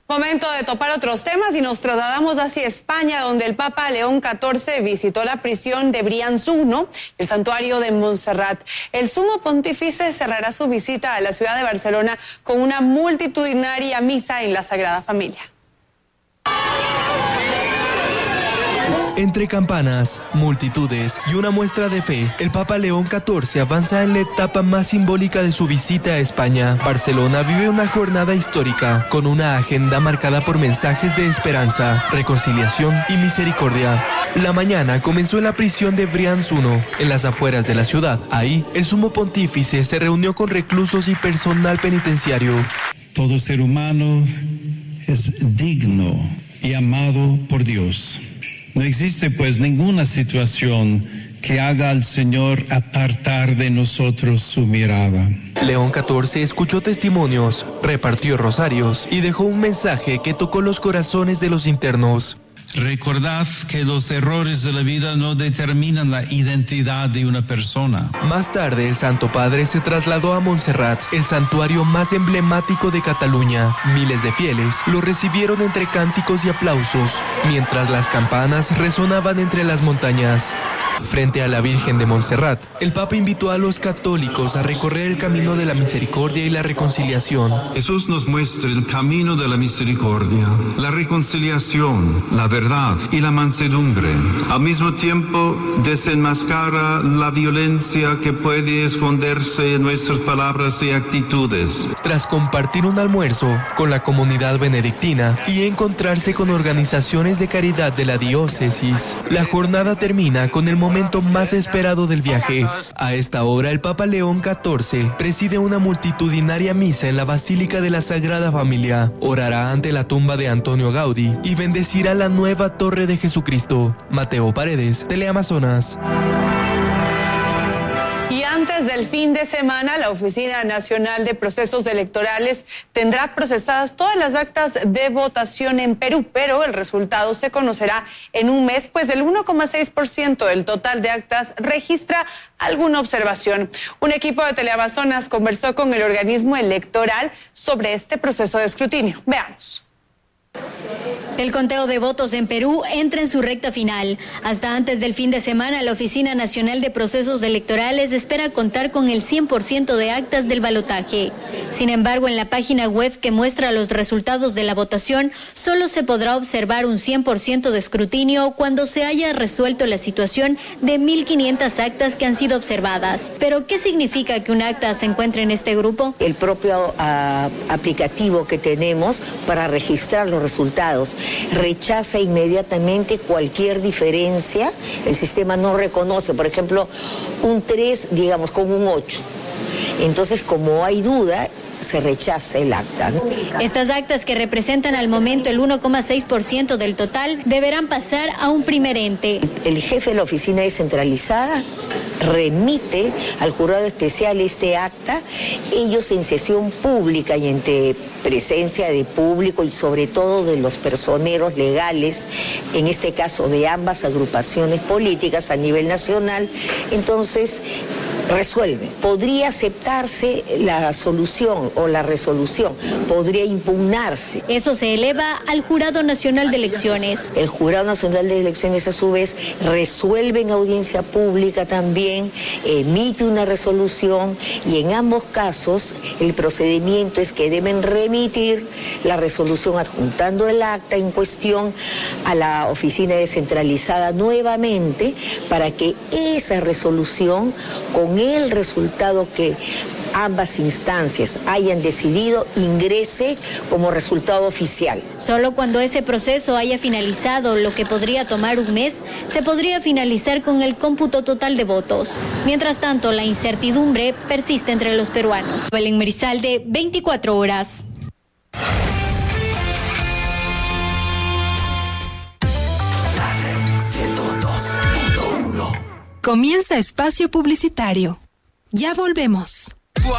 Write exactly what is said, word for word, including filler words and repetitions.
Momento de topar otros temas y nos trasladamos hacia España, donde el Papa León catorce visitó la prisión de Brians-I, el santuario de Montserrat. El sumo pontífice cerrará su visita a la ciudad de Barcelona con una multitudinaria misa en la Sagrada Familia. Entre campanas, multitudes y una muestra de fe, el Papa León catorce avanza en la etapa más simbólica de su visita a España. Barcelona vive una jornada histórica, con una agenda marcada por mensajes de esperanza, reconciliación y misericordia. La mañana comenzó en la prisión de Brians-I, en las afueras de la ciudad. Ahí, el sumo pontífice se reunió con reclusos y personal penitenciario. Todo ser humano es digno y amado por Dios. No existe pues ninguna situación que haga al Señor apartar de nosotros su mirada. León catorce escuchó testimonios, repartió rosarios y dejó un mensaje que tocó los corazones de los internos. Recordad que los errores de la vida no determinan la identidad de una persona. Más tarde, el Santo Padre se trasladó a Montserrat, el santuario más emblemático de Cataluña. Miles de fieles lo recibieron entre cánticos y aplausos, mientras las campanas resonaban entre las montañas. Frente a la Virgen de Montserrat, el Papa invitó a los católicos a recorrer el camino de la misericordia y la reconciliación. Jesús nos muestra el camino de la misericordia, la reconciliación, la verdad y la mansedumbre. Al mismo tiempo, desenmascara la violencia que puede esconderse en nuestras palabras y actitudes. Tras compartir un almuerzo con la comunidad benedictina y encontrarse con organizaciones de caridad de la diócesis, la jornada termina con el momento más esperado del viaje. A esta hora, el Papa León catorce preside una multitudinaria misa en la Basílica de la Sagrada Familia, orará ante la tumba de Antonio Gaudí y bendecirá la nueva Torre de Jesucristo. Mateo Paredes, Teleamazonas. Y antes del fin de semana, la Oficina Nacional de Procesos Electorales tendrá procesadas todas las actas de votación en Perú, pero el resultado se conocerá en un mes, pues el uno coma seis por ciento del total de actas registra alguna observación. Un equipo de Teleamazonas conversó con el organismo electoral sobre este proceso de escrutinio. Veamos. El conteo de votos en Perú entra en su recta final. Hasta antes del fin de semana, la Oficina Nacional de Procesos Electorales espera contar con el cien por ciento de actas del balotaje. Sin embargo, en la página web que muestra los resultados de la votación, solo se podrá observar un cien por ciento de escrutinio cuando se haya resuelto la situación de mil quinientas actas que han sido observadas. ¿Pero qué significa que un acta se encuentre en este grupo? El propio uh, aplicativo que tenemos para registrar los resultados rechaza inmediatamente cualquier diferencia. El sistema no reconoce, por ejemplo, un tres, digamos, con un ocho. Entonces, como hay duda, se rechaza el acta, ¿no? Estas actas, que representan al momento el uno coma seis por ciento del total, deberán pasar a un primer ente. El jefe de la oficina descentralizada remite al jurado especial este acta. Ellos, en sesión pública y ante presencia de público y sobre todo de los personeros legales, en este caso de ambas agrupaciones políticas a nivel nacional, entonces resuelve. Podría aceptarse la solución o la resolución, podría impugnarse. Eso se eleva al Jurado Nacional de Elecciones. El Jurado Nacional de Elecciones, a su vez, resuelve en audiencia pública también, emite una resolución, y en ambos casos el procedimiento es que deben remitir la resolución adjuntando el acta en cuestión a la oficina descentralizada nuevamente, para que esa resolución, con el resultado que ambas instancias hayan decidido, ingrese como resultado oficial. Solo cuando ese proceso haya finalizado, lo que podría tomar un mes, se podría finalizar con el cómputo total de votos. Mientras tanto, la incertidumbre persiste entre los peruanos. Belén Merizalde, veinticuatro horas. Comienza espacio publicitario. Ya volvemos.